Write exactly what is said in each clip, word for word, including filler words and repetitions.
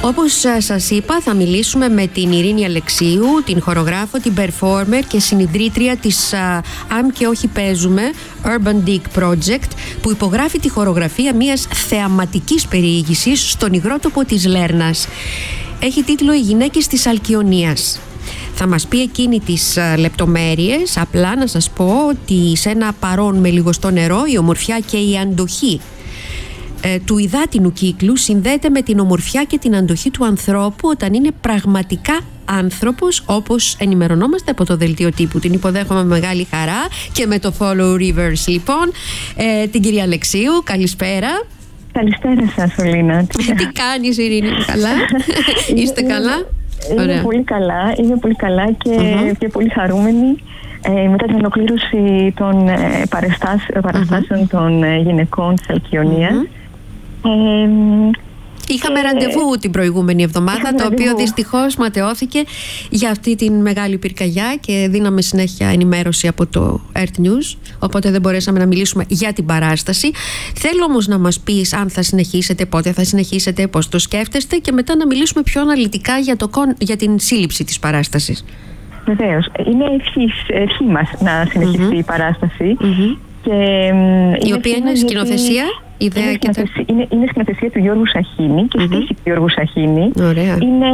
Όπως σας είπα, θα μιλήσουμε με την Ειρήνη Αλεξίου, την χορογράφο, την performer και συνιδρύτρια της «Αν και όχι παίζουμε» Urban Dig Project, που υπογράφει τη χορογραφία μιας θεαματικής περιήγησης στον υγρότοπο της Λέρνας. Έχει τίτλο «Οι γυναίκες της Αλκιονίας». Θα μας πει εκείνη τις λεπτομέρειες. Απλά να σας πω ότι σε ένα παρόν με λιγοστό νερό η ομορφιά και η αντοχή ε, του υδάτινου κύκλου συνδέεται με την ομορφιά και την αντοχή του ανθρώπου όταν είναι πραγματικά άνθρωπος, όπως ενημερωνόμαστε από το δελτίο τύπου. Την υποδέχομαι με μεγάλη χαρά και με το Follow Rivers, λοιπόν, ε, την κυρία Αλεξίου. Καλησπέρα. Καλησπέρα σας, Ολίνα. Τι κάνεις, Ειρήνη? Καλά? Είστε καλά? Είμαι Ωραία. πολύ καλά, είμαι πολύ καλά και, uh-huh. και πολύ χαρούμενη ε, μετά την ολοκλήρωση των ε, παραστάσεων uh-huh. των ε, γυναικών της Αλκιονίας. Uh-huh. Ε, Είχαμε και... ραντεβού την προηγούμενη εβδομάδα, Είχαμε το ραντεβού. οποίο δυστυχώς ματαιώθηκε για αυτή την μεγάλη πυρκαγιά και δίναμε συνέχεια ενημέρωση από το Earth News, οπότε δεν μπορέσαμε να μιλήσουμε για την παράσταση. Θέλω όμως να μας πεις αν θα συνεχίσετε, πότε θα συνεχίσετε, πώς το σκέφτεστε και μετά να μιλήσουμε πιο αναλυτικά για, το, για την σύλληψη της παράστασης. Βεβαίως. Είναι ευχή μας να συνεχιστεί mm-hmm. η παράσταση. Mm-hmm. Και, η οποία είναι σκηνοθεσία. Ιδέα είναι, και σκηνοθεσία, τα... είναι, είναι σκηνοθεσία του Γιώργου Σαχίνη και mm-hmm. στίχη του Γιώργου Σαχίνη. Ωραία. Είναι,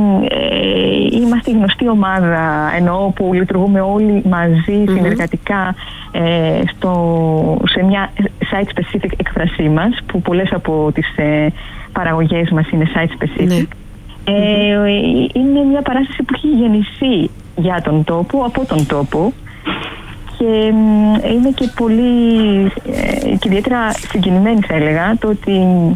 ε, είμαστε γνωστή ομάδα, εννοώ που λειτουργούμε όλοι μαζί mm-hmm. συνεργατικά ε, στο, σε μια site-specific έκφρασή μας, που πολλές από τις ε, παραγωγές μας είναι site-specific. Ναι. Ε, mm-hmm. Είναι μια παράσταση που έχει γεννηθεί για τον τόπο, από τον τόπο. Και είμαι και πολύ και ιδιαίτερα συγκινημένη, θα έλεγα, το ότι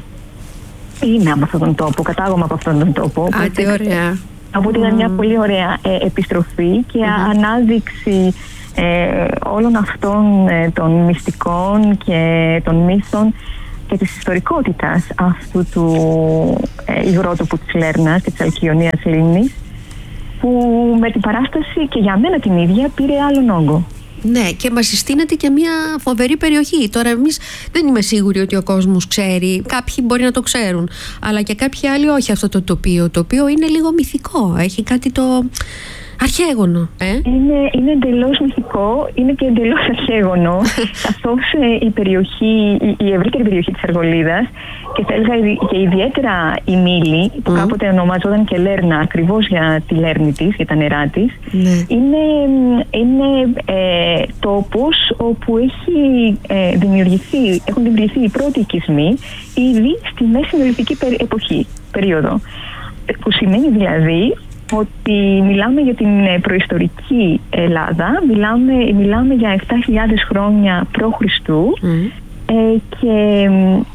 είμαι από αυτόν τον τόπο, κατάγομαι από αυτόν τον τόπο. Α, τι ωραία. Οπότε ήταν mm. μια πολύ ωραία ε, επιστροφή και mm. ανάδειξη ε, όλων αυτών ε, των μυστικών και των μύθων και της ιστορικότητας αυτού του ε, υγρότοπου της Λέρνας και της Αλκιονίας Λίμνης, που με την παράσταση και για μένα την ίδια πήρε άλλον όγκο. Ναι, και μας συστήνεται και μια φοβερή περιοχή. Τώρα εμείς δεν είμαι σίγουρη ότι ο κόσμος ξέρει. Κάποιοι μπορεί να το ξέρουν, αλλά και κάποιοι άλλοι όχι αυτό το τοπίο. Το οποίο είναι λίγο μυθικό. Έχει κάτι το αρχαίγωνο. Ε? Είναι, είναι εντελώς μυθικό, είναι και εντελώς αρχαίγωνο. Καθώς ε, η περιοχή, η, η ευρύτερη περιοχή της Αργολίδας, και θα έλεγα και ιδιαίτερα η Μήλη, που mm. κάποτε ονομαζόταν και Λέρνα ακριβώς για τη Λέρνη της, για τα νερά της, mm. είναι, είναι ε, τόπος όπου έχει, ε, δημιουργηθεί, έχουν δημιουργηθεί οι πρώτοι οικισμοί ήδη στη μέση νεολιθική εποχή, περίοδο. Που σημαίνει δηλαδή ότι μιλάμε για την προϊστορική Ελλάδα, μιλάμε, μιλάμε για επτά χιλιάδες χρόνια π.Χ. Mm. ε, και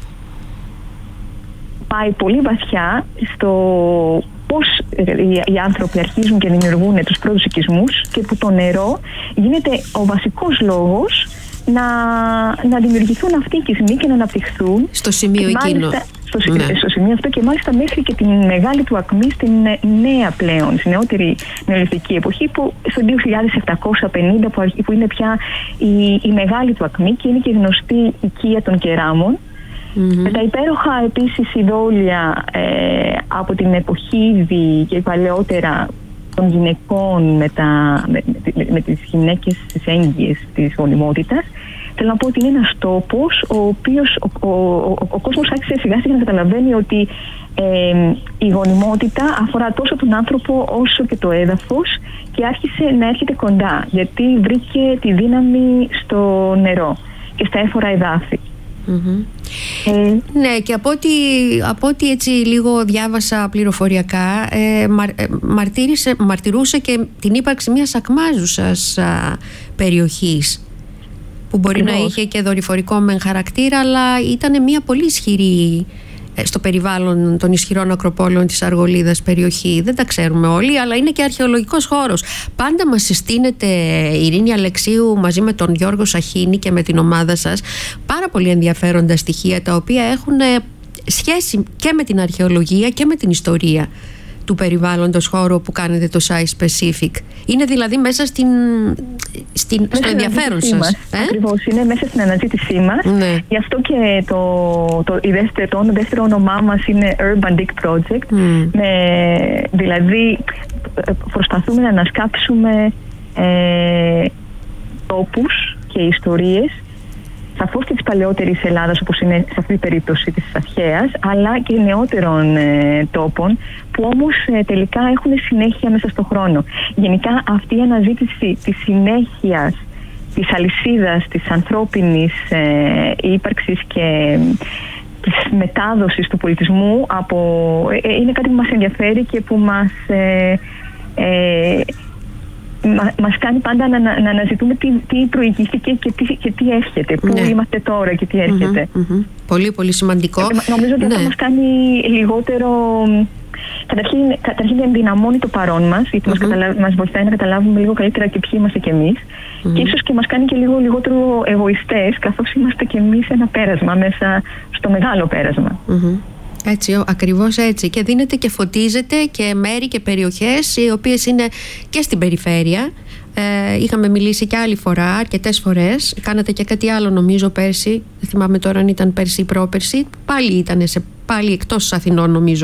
πάει πολύ βαθιά στο πώς οι άνθρωποι αρχίζουν και δημιουργούν τους πρώτους οικισμούς και που το νερό γίνεται ο βασικός λόγος να, να δημιουργηθούν αυτοί οι οικισμοί και να αναπτυχθούν. Στο σημείο εκείνο. Στο, ναι. στο σημείο αυτό και μάλιστα μέχρι και την μεγάλη του ακμή στην νέα πλέον, στην νεότερη νεολιθική εποχή, που στο δύο χιλιάδες επτακόσια πενήντα που, που είναι πια η, η μεγάλη του ακμή και είναι και γνωστή οικία των κεράμων. Mm-hmm. Με τα υπέροχα επίσης ειδόλια ε, από την εποχή ήδη και παλαιότερα των γυναικών με, τα, με, με, με τις γυναίκες τις έγκυες της γονιμότητας. Θέλω να πω ότι είναι ένας τόπος ο οποίος ο, ο, ο, ο κόσμος άρχισε σιγά σιγά να καταλαβαίνει ότι ε, η γονιμότητα αφορά τόσο τον άνθρωπο όσο και το έδαφος και άρχισε να έρχεται κοντά, γιατί βρήκε τη δύναμη στο νερό και στα έφορα εδάφη. Mm-hmm. Ε, ναι, και από ό,τι, από ό,τι έτσι λίγο διάβασα πληροφοριακά, ε, μα, ε, μαρτύρησε, μαρτυρούσε και την ύπαρξη μιας ακμάζουσας α, περιοχής, που μπορεί Ακριβώς. να είχε και δορυφορικό μεν χαρακτήρα, αλλά ήταν μια πολύ ισχυρή ε, στο περιβάλλον των ισχυρών ακροπόλεων της Αργολίδας περιοχή. Δεν τα ξέρουμε όλοι, αλλά είναι και αρχαιολογικός χώρος. Πάντα μας συστήνεται, η Ειρήνη Αλεξίου μαζί με τον Γιώργο Σαχίνη και με την ομάδα σας, πάρα πολύ ενδιαφέροντα στοιχεία, τα οποία έχουν ε, σχέση και με την αρχαιολογία και με την ιστορία του περιβάλλοντος χώρο που κάνετε το Site Specific. Είναι δηλαδή μέσα στην, στην, στο ενδιαφέρον σας. Ε? Ακριβώς, είναι μέσα στην αναζήτησή μας. Ναι. Γι' αυτό και το, το, η δεύτερη, το δεύτερο όνομά μας είναι Urban Dig Project. Mm. Με, δηλαδή προσπαθούμε να ανασκάψουμε ε, τόπους και ιστορίες, σαφώς και της παλαιότερης Ελλάδας, όπως είναι σε αυτή την περίπτωση της Αρχαίας, αλλά και νεότερων ε, τόπων, που όμως ε, τελικά έχουν συνέχεια μέσα στον χρόνο. Γενικά αυτή η αναζήτηση της συνέχειας, της αλυσίδας, της ανθρώπινης ε, ύπαρξης και της μετάδοσης του πολιτισμού από, ε, είναι κάτι που μας ενδιαφέρει και που μας... Ε, ε, Μα, μας κάνει πάντα να, να, να αναζητούμε τι, τι προηγήθηκε και τι, και τι έρχεται, πού ναι. είμαστε τώρα και τι έρχεται. Mm-hmm, mm-hmm. Πολύ πολύ σημαντικό. Ε, νομίζω ότι ναι. αυτό μας κάνει λιγότερο... Καταρχήν, καταρχήν ενδυναμώνει το παρόν μας, γιατί mm-hmm. μας, καταλα... μας βοηθάει να καταλάβουμε λίγο καλύτερα και ποιοι είμαστε κι εμείς. Mm-hmm. Και ίσως και μας κάνει και λίγο λιγότερο εγωιστές, καθώς είμαστε κι εμείς ένα πέρασμα μέσα στο μεγάλο πέρασμα. Mm-hmm. Έτσι, ακριβώς έτσι. Και δίνετε και φωτίζετε και μέρη και περιοχές οι οποίες είναι και στην περιφέρεια. Ε, είχαμε μιλήσει και άλλη φορά, αρκετές φορές. Κάνατε και κάτι άλλο νομίζω πέρσι. Δεν θυμάμαι τώρα αν ήταν πέρσι ή πρόπερσι. Πάλι ήταν σε, πάλι εκτός Αθηνών νομίζω.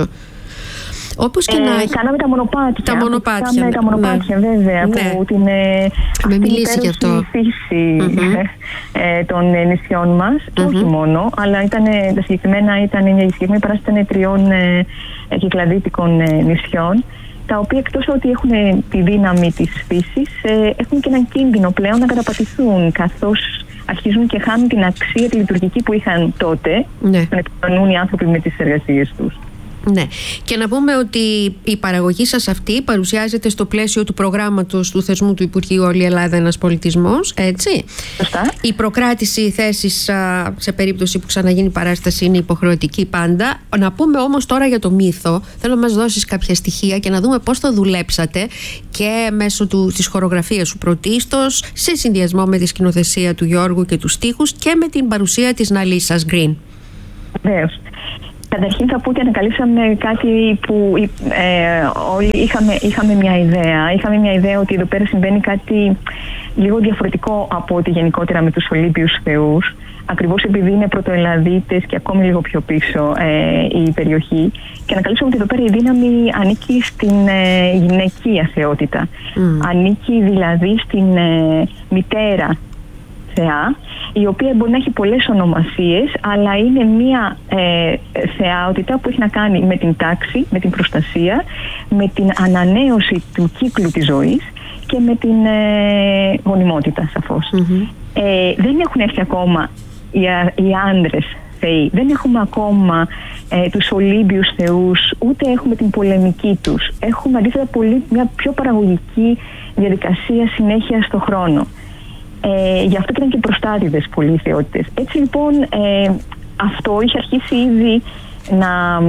Όπως και ε, να... Κάναμε τα μονοπάτια. Τα μονοπάτια. Κάναμε τα μονοπάτια, ναι. βέβαια. Ναι. Από την, ε, με μιλήσει γι' αυτό. Φύση mm-hmm. ε, των ε, νησιών μας. Mm-hmm. Και όχι μόνο, αλλά ήταν, τα συγκεκριμένα ήταν, η συγκεκριμένη παράσταση ήταν τριών ε, κυκλαδίτικων ε, νησιών, τα οποία εκτός ότι έχουν τη δύναμη της φύσης, ε, έχουν και έναν κίνδυνο πλέον να καταπατηθούν, καθώς αρχίζουν και χάνουν την αξία τη λειτουργική που είχαν τότε, ναι. να επικοινωνούν οι άνθρωποι με τις εργασίες τους. Ναι. Και να πούμε ότι η παραγωγή σας αυτή παρουσιάζεται στο πλαίσιο του προγράμματος του θεσμού του Υπουργείου Όλη Ελλάδα Ένας Πολιτισμός, έτσι. Σωστά. Η προκράτηση θέσης σε περίπτωση που ξαναγίνει παράσταση είναι υποχρεωτική πάντα. Να πούμε όμως τώρα για το μύθο. Θέλω να μας δώσεις κάποια στοιχεία και να δούμε πώς το δουλέψατε και μέσω του, της χορογραφίας σου πρωτίστως, σε συνδυασμό με τη σκηνοθεσία του Γιώργου και τους στίχους και με την παρουσία της Ναλίσσας Γκριν. Βεβαίως. Καταρχήν θα πω ότι ανακαλύψαμε κάτι που ε, όλοι είχαμε, είχαμε μια ιδέα. Είχαμε μια ιδέα ότι εδώ πέρα συμβαίνει κάτι λίγο διαφορετικό από ό,τι γενικότερα με τους Ολύμπιους θεούς. Ακριβώς επειδή είναι πρωτοελλαδίτες και ακόμη λίγο πιο πίσω ε, η περιοχή. Και ανακαλύψαμε ότι εδώ πέρα η δύναμη ανήκει στην ε, γυναικεία θεότητα. Mm. Ανήκει δηλαδή στην ε, μητέρα θεά, η οποία μπορεί να έχει πολλές ονομασίες, αλλά είναι μια ε, θεάότητα που έχει να κάνει με την τάξη, με την προστασία, με την ανανέωση του κύκλου της ζωής και με την ε, γονιμότητα, σαφώς. Mm-hmm. Ε, δεν έχουν έρθει ακόμα οι, οι άντρες θεοί, δεν έχουμε ακόμα ε, τους Ολύμπιους θεούς, ούτε έχουμε την πολεμική τους. Έχουμε αντίθετα πολύ, μια πιο παραγωγική διαδικασία συνέχεια στο χρόνο. Ε, γι' αυτό και ήταν και προστάτηδες πολλοί θεότητες. Έτσι λοιπόν ε, αυτό είχε αρχίσει ήδη να,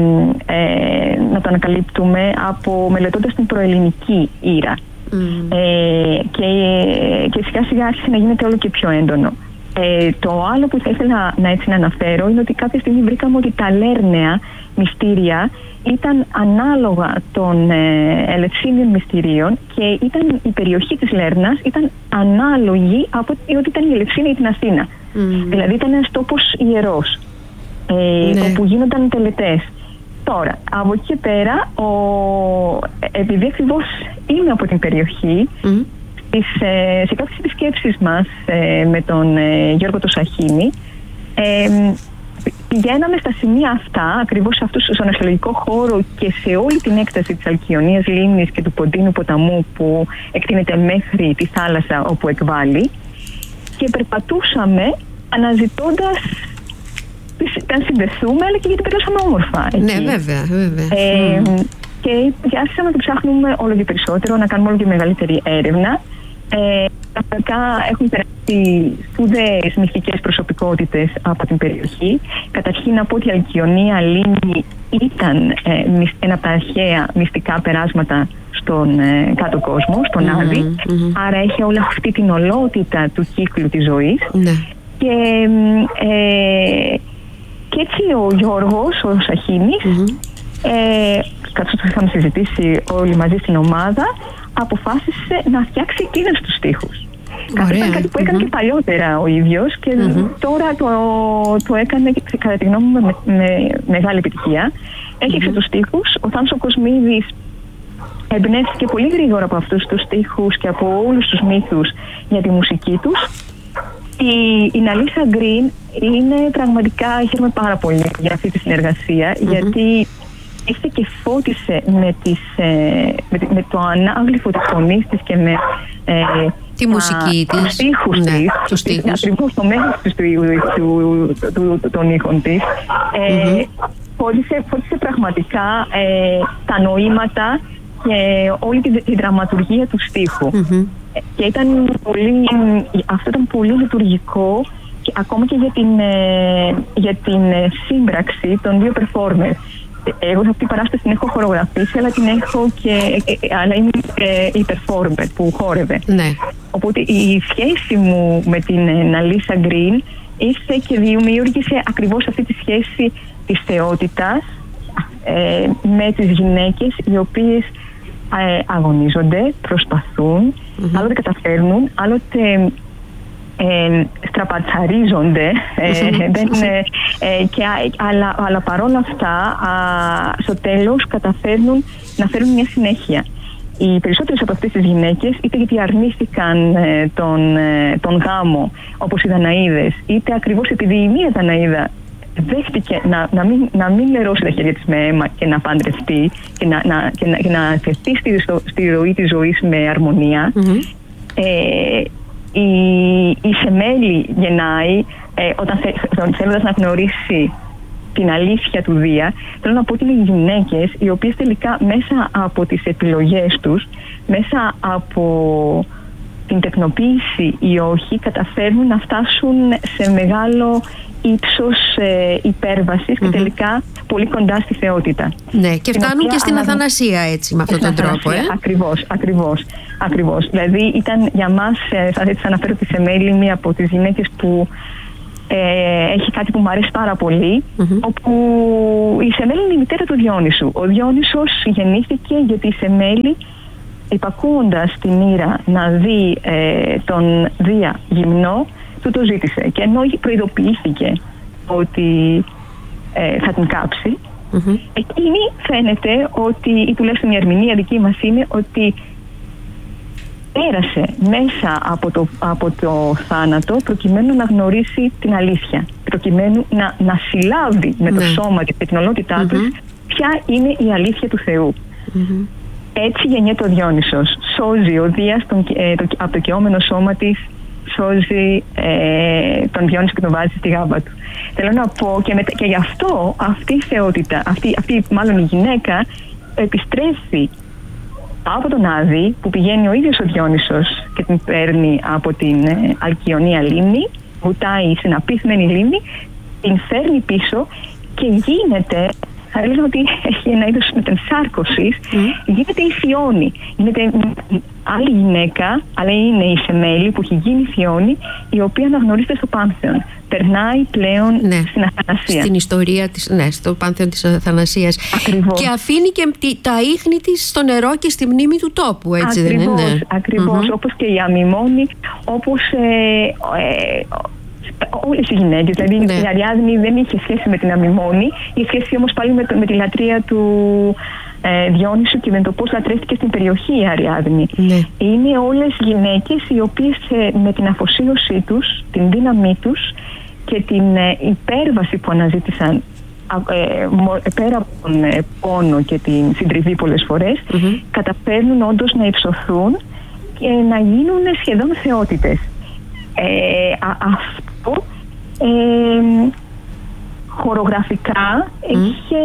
ε, να το ανακαλύπτουμε από μελετώντας την προελληνική ήρα. Mm. Ε, και, και σιγά σιγά άρχισε να γίνεται όλο και πιο έντονο. Ε, το άλλο που θα ήθελα να, έτσι, να αναφέρω είναι ότι κάποια στιγμή βρήκαμε ότι τα λέρνεα μυστήρια ήταν ανάλογα των ε, ελευσίνιων μυστηρίων και ήταν, η περιοχή της Λέρνας ήταν ανάλογη από ότι ήταν η Ελευσίνη ή την Αθήνα. Mm. Δηλαδή ήταν ένας τόπος ιερός, ε, ναι. όπου γίνονταν τελετές. Τώρα, από εκεί και πέρα, ο, επειδή ακριβώς είμαι από την περιοχή, mm. στις, ε, σε κάποιες επισκέψεις μας ε, με τον ε, Γιώργο το Σαχίνη, ε, πηγαίναμε στα σημεία αυτά, ακριβώς σε αυτούς στον αρχαιολογικό χώρο και σε όλη την έκταση της Αλκιονίας λίμνης και του Ποντίνου ποταμού που εκτείνεται μέχρι τη θάλασσα όπου εκβάλλει, και περπατούσαμε αναζητώντας να συνδεθούμε, αλλά και γιατί περάσαμε όμορφα εκεί. Ναι, βέβαια, βέβαια. Ε, mm. Και άρχισαμε να το ψάχνουμε όλο και περισσότερο, να κάνουμε όλο και μεγαλύτερη έρευνα. Ε, έχουν περάσει σπουδαίες μυστικές προσωπικότητες από την περιοχή. Καταρχήν να πω ότι η Αλκιονία λίμνη ήταν ε, ένα από τα αρχαία μυστικά περάσματα στον ε, κάτω κόσμο, στον mm-hmm, Άδη. Mm-hmm. Άρα έχει όλη αυτή την ολότητα του κύκλου της ζωής. Mm-hmm. Και, ε, και έτσι ο Γιώργος, ο Σαχίνης, mm-hmm. ε, καθώς το είχαμε συζητήσει όλοι μαζί στην ομάδα, αποφάσισε να φτιάξει εκείνος τους στίχους. Αυτό ήταν κάτι που έκανε mm-hmm. και παλιότερα ο ίδιος και mm-hmm. τώρα το, το έκανε κατά τη γνώμη μου με, με μεγάλη επιτυχία. Έφτιαξε mm-hmm. τους στίχους. Ο Θάνος ο Κοσμίδης εμπνεύστηκε πολύ γρήγορα από αυτούς τους στίχους και από όλους τους μύθους για τη μουσική τους. Η, η Ναλίσα Γκριν είναι πραγματικά, χαίρομαι πάρα πολύ για αυτή τη συνεργασία mm-hmm. γιατί ήρθε και φώτισε με, τις, ε, με, με το ανάγλυφο της φωνής της και με ε, τη μουσική της, τους στίχους ναι, της, στίχους. Ακριβώς το μέγεθος της των ήχων της. Ε, mm-hmm. φώτισε, φώτισε πραγματικά ε, τα νοήματα και όλη τη, τη δραματουργία του στίχου. Mm-hmm. Και ήταν πολύ, αυτό ήταν πολύ λειτουργικό και ακόμα και για την, ε, για την σύμπραξη των δύο performers. Εγώ σε αυτή την παράσταση την έχω χορογραφήσει, αλλά την έχω και. Αλλά είμαι η performer που χόρευε. Ναι. Οπότε η σχέση μου με την Ναλίσα Γκριν ήρθε και δημιούργησε ακριβώς αυτή τη σχέση της θεότητας ε, με τις γυναίκες οι οποίες ε, αγωνίζονται, προσπαθούν, mm-hmm. άλλοτε καταφέρνουν, άλλοτε Ε, στραπατσαρίζονται ε, δεν, ε, ε, και, αλλά, αλλά παρόλα αυτά α, στο τέλος καταφέρνουν να φέρουν μια συνέχεια. Οι περισσότερες από αυτές τις γυναίκες, είτε γιατί αρνήθηκαν ε, τον, ε, τον γάμο όπως οι Δαναΐδες, είτε ακριβώς επειδή η μία Δαναΐδα δέχτηκε να, να, μην, να μην λερώσει τα χέρια της με αίμα και να παντρευτεί και να, να, και να, και να θεθεί στη, στη ροή της ζωής με αρμονία. Mm-hmm. ε, Η, η Σεμέλη γεννάει ε, όταν θε, θέλοντας να γνωρίσει την αλήθεια του Δία. Θέλω να πω ότι είναι γυναίκες οι οποίες τελικά μέσα από τις επιλογές τους, μέσα από την τεκνοποίηση ή όχι, καταφέρνουν να φτάσουν σε μεγάλο ύψος ε, υπέρβασης mm-hmm. και τελικά πολύ κοντά στη θεότητα. Ναι, και φτάνουν και στην ανα... Αθανασία έτσι με αυτόν τον τρόπο. Ε? Ακριβώς, ακριβώς, ακριβώς. Δηλαδή ήταν για μας, ε, θα έτσι αναφέρω τη Σεμέλη, μία από τις γυναίκες που ε, έχει κάτι που μου αρέσει πάρα πολύ, mm-hmm. όπου η Σεμέλη είναι η μητέρα του Διόνυσου. Ο Διόνυσος γεννήθηκε γιατί η Σεμέλη, υπακούοντας την Ήρα να δει ε, τον Δία γυμνό, του το ζήτησε. Και ενώ προειδοποιήθηκε ότι ε, θα την κάψει, mm-hmm. εκείνη φαίνεται ότι, ή τουλάχιστον η ερμηνεία δική μας είναι ότι πέρασε μέσα από το, από το θάνατο προκειμένου να γνωρίσει την αλήθεια, προκειμένου να, να συλλάβει με το mm-hmm. σώμα και την ολότητά mm-hmm. του ποια είναι η αλήθεια του Θεού. Mm-hmm. Έτσι γεννιέται ο Διόνυσος. Σώζει ο Δίας τον, ε, το, από το καιόμενο σώμα της, σώζει ε, τον Διόνυσο και τον βάζει στη γάμπα του. Θέλω να πω και, με, και γι' αυτό αυτή η θεότητα, αυτή, αυτή μάλλον η γυναίκα επιστρέφει από τον Άδη που πηγαίνει ο ίδιος ο Διόνυσος και την παίρνει από την ε, Αλκιονία λίμνη, βουτάει στην απίθμενη λίμνη, την φέρνει πίσω και γίνεται, θα έλεγα ότι έχει ένα είδος μετενσάρκωσης, mm. γίνεται η Φιόνη. Γίνεται άλλη γυναίκα, αλλά είναι η Σεμέλη που έχει γίνει Φιόνη, η οποία αναγνωρίζεται στο Πάνθεον. Περνάει πλέον ναι. στην Αθανασία. Στην ιστορία της, ναι, στο Πάνθεον της Αθανασίας. Ακριβώς. Και αφήνει και τα ίχνη της στο νερό και στη μνήμη του τόπου, έτσι ακριβώς, δεν είναι? Ακριβώς, mm-hmm. όπως και η Αμιμόνη, όπως ε, ε, όλες οι γυναίκες. Δηλαδή ναι. η Αριάδνη δεν είχε σχέση με την Αμιμόνη, είχε σχέση όμως πάλι με, με τη λατρεία του ε, Διόνυσου και με το πώς λατρεύτηκε στην περιοχή η Αριάδνη. Ναι. Είναι όλες γυναίκες οι οποίες ε, με την αφοσίωσή τους, την δύναμή τους και την ε, υπέρβαση που αναζήτησαν ε, πέρα από τον ε, πόνο και την συντριβή πολλές φορές, mm-hmm. καταφέρνουν όντως να υψωθούν και να γίνουν σχεδόν θεότητες. Ε, α, αυτό ε, χορογραφικά mm. είχε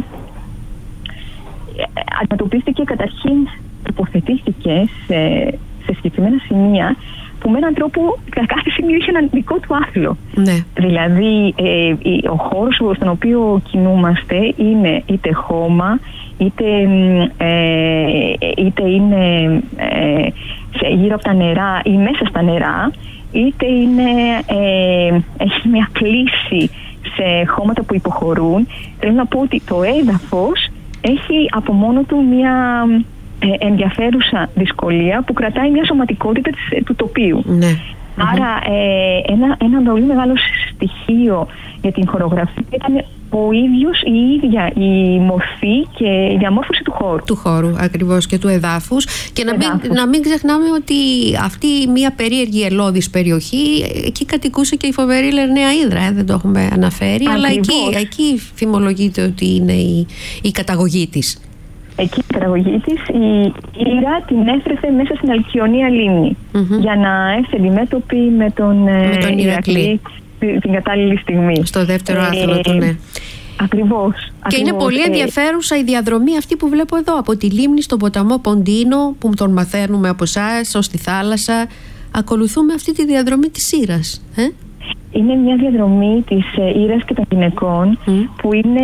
ε, αντιμετωπίστηκε, καταρχήν τοποθετήθηκε σε, σε συγκεκριμένα σημεία που με έναν τρόπο κάθε σημείο είχε έναν δικό του άθλο. Ναι. Δηλαδή ε, ο χώρος στον οποίο κινούμαστε είναι είτε χώμα, είτε, ε, είτε είναι ε, γύρω από τα νερά ή μέσα στα νερά, είτε είναι, ε, έχει μια κλίση σε χώματα που υποχωρούν. Θέλω να πω ότι το έδαφος έχει από μόνο του μια ε, ενδιαφέρουσα δυσκολία που κρατάει μια σωματικότητα της, του τοπίου. Ναι. Άρα ε, ένα, ένα πολύ μεγάλο στοιχείο για την χορογραφία ήταν ο ίδιος, η ίδια η μορφή και η διαμόρφωση του χώρου. Του χώρου, ακριβώς, και του εδάφους. Και να μην, να μην ξεχνάμε ότι αυτή μια περίεργη ελώδης περιοχή, εκεί κατοικούσε και η φοβερή Λερναία Ύδρα, ε, δεν το έχουμε αναφέρει, ακριβώς. Αλλά εκεί, εκεί φημολογείται ότι είναι η, η καταγωγή της. Εκεί η καταγωγή της, η Ήρα την έφερε μέσα στην Αλκιονία λίμνη, mm-hmm. για να έρθει αντιμέτωπη με τον, με τον Ηρακλή την κατάλληλη στιγμή. Στο δεύτερο άθλο ε, του, ναι. Ακριβώς. Και ακριβώς. Είναι πολύ ενδιαφέρουσα η διαδρομή αυτή που βλέπω εδώ, από τη λίμνη στον ποταμό Ποντίνο, που τον μαθαίνουμε από εσάς, ως τη θάλασσα. Ακολουθούμε αυτή τη διαδρομή της Ήρας. Ε? Είναι μια διαδρομή της Ήρας και των γυναικών, mm. που είναι...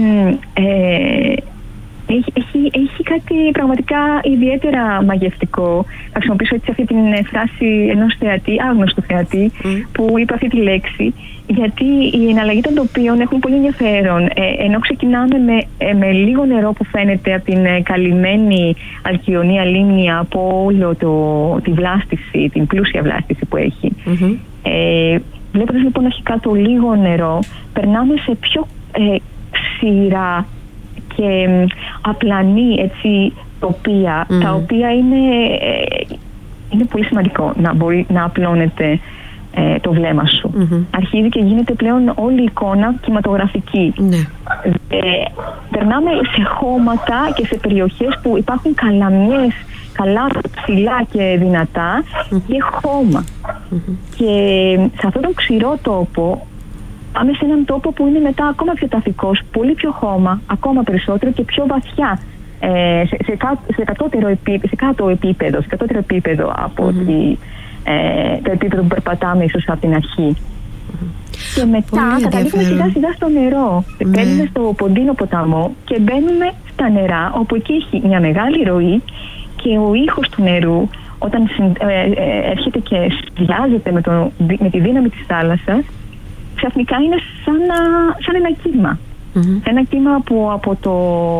Ε, Έχει, έχει, έχει κάτι πραγματικά ιδιαίτερα μαγευτικό. Θα χρησιμοποιήσω έτσι αυτή την φράση ενός θεατή, άγνωστου θεατή, mm. που είπε αυτή τη λέξη, γιατί η εναλλαγή των τοπίων έχουν πολύ ενδιαφέρον. Ε, ενώ ξεκινάμε με, ε, με λίγο νερό που φαίνεται από την ε, καλυμμένη Αλκιονία λίμνη, από όλο το, τη βλάστηση, την πλούσια βλάστηση που έχει. Mm-hmm. Ε, βλέποντας λοιπόν αρχικά το λίγο νερό, περνάμε σε πιο ε, ξηρά και απλανή, έτσι, τοπία, mm. τα οποία είναι, ε, είναι πολύ σημαντικό να μπορεί να απλώνεται ε, το βλέμμα σου. Mm-hmm. Αρχίζει και γίνεται πλέον όλη η εικόνα κινηματογραφική. Mm. Ε, περνάμε σε χώματα και σε περιοχές που υπάρχουν καλαμιές, καλά, ψηλά και δυνατά, mm-hmm. και χώμα. Mm-hmm. Και σε αυτόν τον ξηρό τόπο πάμε σε έναν τόπο που είναι μετά ακόμα πιο ταφικός, πολύ πιο χώμα, ακόμα περισσότερο και πιο βαθιά, ε, σε, σε, σε, κατώτερο επίπεδο, σε κάτω επίπεδο, σε κατώτερο επίπεδο από mm-hmm. τη, ε, το επίπεδο που περπατάμε ίσως από την αρχή. Mm-hmm. Και μετά καταλήγουμε σιγά σιγά στο νερό. Mm-hmm. Μπαίνουμε στο Ποντίνο ποταμό και μπαίνουμε στα νερά, όπου εκεί έχει μια μεγάλη ροή και ο ήχος του νερού, όταν ε, ε, έρχεται και συνδυάζεται με, με τη δύναμη της θάλασσας, ξαφνικά είναι σαν, σαν ένα κύμα. Mm-hmm. Ένα κύμα που από, το,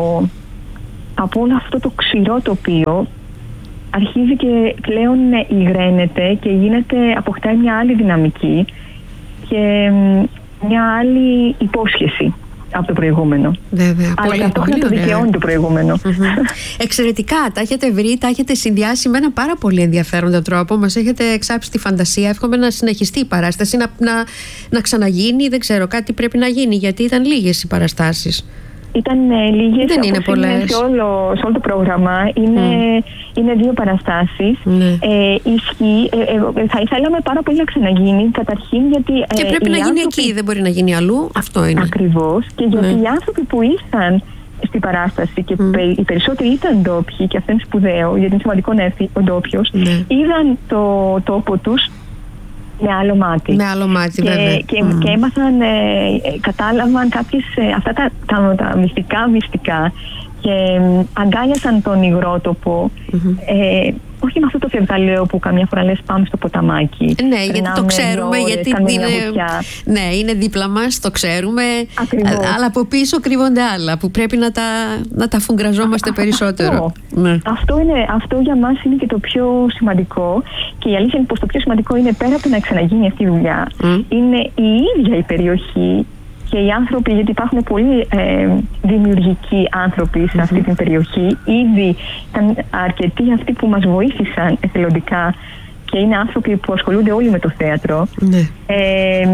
από όλο αυτό το ξηρό τοπίο αρχίζει και πλέον υγραίνεται και γίνεται, αποκτάει μια άλλη δυναμική και μια άλλη υπόσχεση από το προηγούμενο. Βέβαια, αλλά ταυτόχρονα το δικαιώνει το προηγούμενο. Mm-hmm. Εξαιρετικά. Τα έχετε βρει, τα έχετε συνδυάσει με ένα πάρα πολύ ενδιαφέροντα τρόπο. Μας έχετε εξάψει τη φαντασία. Εύχομαι να συνεχιστεί η παράσταση, να, να, να ξαναγίνει. Δεν ξέρω, κάτι πρέπει να γίνει, γιατί ήταν λίγες οι παραστάσεις. Ήταν ε, λίγες, δεν είναι πολλές. Σε όλο, σε όλο το πρόγραμμα είναι, mm. είναι δύο παραστάσεις. Mm. Ε, ισχύει, ε, ε, θα ήθελαμε πάρα πολύ να ξαναγίνει, καταρχήν γιατί... Ε, και πρέπει να γίνει άνθρωποι... εκεί, δεν μπορεί να γίνει αλλού. Αυτό είναι. Ακριβώς. Και γιατί mm. οι άνθρωποι που ήρθαν στην παράσταση και mm. οι περισσότεροι ήταν ντόπιοι, και αυτό είναι σπουδαίο, γιατί είναι σημαντικό να έρθει ο ντόπιος, mm. είδαν το τόπο τους με άλλο μάτι. Με άλλο μάτι, και, βέβαια. Και, mm. και έμαθαν, ε, κατάλαβαν κάποιες, ε, αυτά τα, τα, τα μυστικά μυστικά και ε, αγκάλιασαν τον υγρότοπο. Mm-hmm. Ε, όχι με αυτό το φευγαλαίο που καμιά φορά λες πάμε στο ποταμάκι. Ναι, γιατί το ξέρουμε, ώρες, γιατί είναι, ναι, είναι δίπλα μας, το ξέρουμε. Ακριβώς. Αλλά από πίσω κρύβονται άλλα που πρέπει να τα, να τα φουγκραζόμαστε Α, περισσότερο. Αυτό, ναι. αυτό, είναι, αυτό για μας είναι και το πιο σημαντικό, και η αλήθεια είναι πως το πιο σημαντικό είναι, πέρα από το να ξαναγίνει αυτή η δουλειά, mm. είναι η ίδια η περιοχή και οι άνθρωποι, γιατί υπάρχουν πολύ ε, δημιουργικοί άνθρωποι σε αυτή mm-hmm. την περιοχή. Ήδη ήταν αρκετοί αυτοί που μας βοήθησαν εθελοντικά και είναι άνθρωποι που ασχολούνται όλοι με το θέατρο. Mm-hmm. Ε,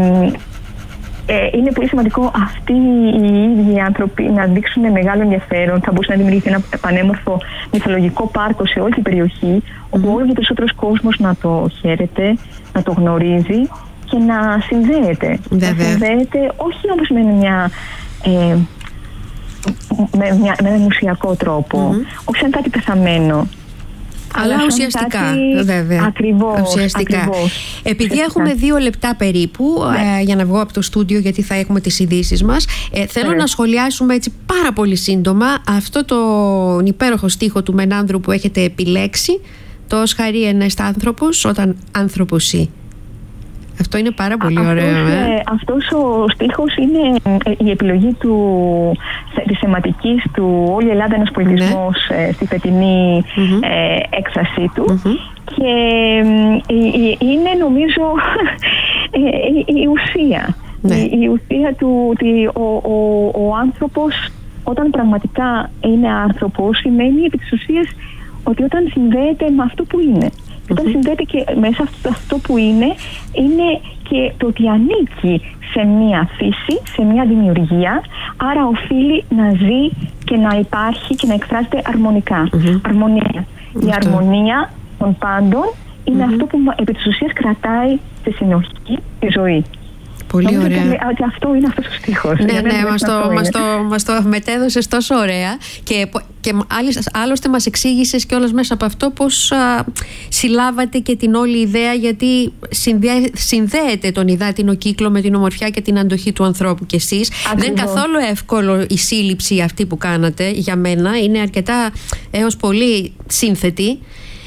ε, είναι πολύ σημαντικό αυτοί οι ίδιοι άνθρωποι να δείξουν μεγάλο ενδιαφέρον. Θα μπορούσε να δημιουργηθεί ένα πανέμορφο μυθολογικό πάρκο σε όλη την περιοχή, mm-hmm. όπου όλο και περισσότερος κόσμος να το χαίρεται, να το γνωρίζει και να συνδέεται. Βέβαια. Να συνδέεται όχι όμως με μια, ε, με, μια, με ένα μουσιακό τρόπο, mm-hmm. όχι σαν κάτι πεθαμένο, αλλά, αλλά ουσιαστικά, κάτι... βέβαια. Ακριβώς, ουσιαστικά. Ακριβώς. Επειδή ουσιαστικά. Έχουμε δύο λεπτά περίπου, ναι. ε, για να βγω από το στούντιο, γιατί θα έχουμε τις ειδήσεις μας, ε, θέλω ναι. να σχολιάσουμε έτσι πάρα πολύ σύντομα αυτό τον υπέροχο στίχο του Μενάνδρου που έχετε επιλέξει, το «Ως χαρί ενεστ άνθρωπος, όταν άνθρωποσι». Αυτό είναι πάρα πολύ ωραίο. Αυτός, ε. ε, αυτός ο στίχος είναι ε, η επιλογή του, της θεματικής του «Όλη η Ελλάδα ένας πολιτισμός», ναι. ε, στη φετινή mm-hmm. ε, έκφρασή του. Mm-hmm. Και ε, ε, είναι νομίζω ε, η, η ουσία. Ναι. Η, η ουσία του ότι ο, ο, ο άνθρωπος όταν πραγματικά είναι άνθρωπος σημαίνει επί της ουσίας ότι όταν συνδέεται με αυτό που είναι. Mm-hmm. Όταν συνδέεται και μέσα αυτό, αυτό που είναι, είναι και το ότι ανήκει σε μια φύση, σε μια δημιουργία, άρα οφείλει να ζει και να υπάρχει και να εκφράζεται αρμονικά. Mm-hmm. Αρμονία. Mm-hmm. Η αρμονία των πάντων είναι mm-hmm. αυτό που επί της ουσίας κρατάει τη συνοχή, τη ζωή. Πολύ νομίζω ωραία. Ότι αυτό είναι αυτός ο στίχος. Ναι, ναι, μας το, μας, το, μας το μετέδωσες τόσο ωραία και, και άλλωστε μας εξήγησες κιόλας μέσα από αυτό πως α, συλλάβατε και την όλη ιδέα, γιατί συνδέ, συνδέεται τον υδάτινο κύκλο με την ομορφιά και την αντοχή του ανθρώπου κι εσείς. Ακριβώς. Δεν είναι καθόλου εύκολο η σύλληψη αυτή που κάνατε για μένα, είναι αρκετά έως πολύ σύνθετη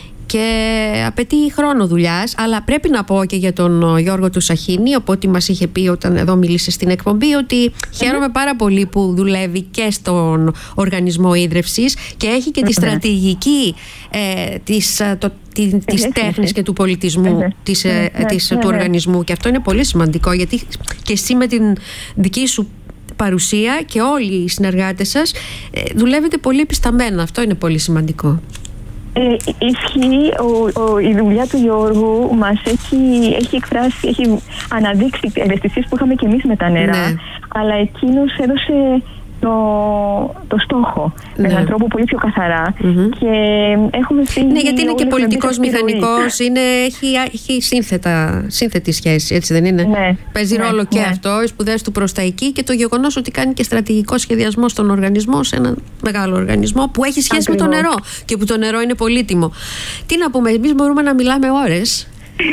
και απαιτεί χρόνο δουλειάς, αλλά πρέπει να πω και για τον Γιώργο του Σαχίνη, οπότε μας είχε πει όταν εδώ μίλησε στην εκπομπή, ότι mm-hmm. χαίρομαι πάρα πολύ που δουλεύει και στον Οργανισμό Ίδρευσης και έχει και mm-hmm. τη στρατηγική ε, της, το, τη, της τέχνης και του πολιτισμού της, ε, της, του οργανισμού, και αυτό είναι πολύ σημαντικό, γιατί και εσύ με την δική σου παρουσία και όλοι οι συνεργάτες σας ε, δουλεύετε πολύ επισταμμένα. Αυτό είναι πολύ σημαντικό. Ε, ισχύει, ο, ο, η δουλειά του Γιώργου μας έχει, έχει εκφράσει, έχει αναδείξει ευαισθησίες που είχαμε και εμείς με τα νερά, ναι. αλλά εκείνος έδωσε το, το στόχο ναι. με έναν τρόπο πολύ πιο καθαρά mm-hmm. και έχουμε φύγει. Ναι, γιατί είναι και πολιτικός μηχανικός, είναι, έχει, έχει σύνθετα, σύνθετη σχέση, έτσι δεν είναι? Ναι. Παίζει ναι, ρόλο και ναι. αυτό, οι σπουδές του προς τα εκεί και το γεγονός ότι κάνει και στρατηγικό σχεδιασμό στον οργανισμό, σε έναν μεγάλο οργανισμό που έχει σχέση Ακριβώς. με το νερό και που το νερό είναι πολύτιμο. Τι να πούμε, εμείς μπορούμε να μιλάμε ώρες.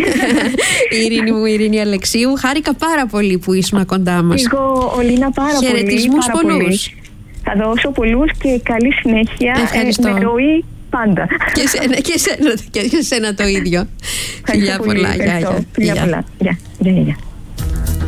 Η Ειρήνη μου, η Ειρήνη Αλεξίου, χάρηκα πάρα πολύ που ήσουν κοντά μας. Εγώ, Ολίνα, πάρα πολύ. Χαιρετισμούς πολλούς. Θα δώσω πολλούς και καλή συνέχεια. Ευχαριστώ. Ε, με ροή πάντα. Και σένα, και σένα, και σένα το ίδιο. Φιλιά πολλά. Φιλιά πολλά. Γεια, γεια, γεια.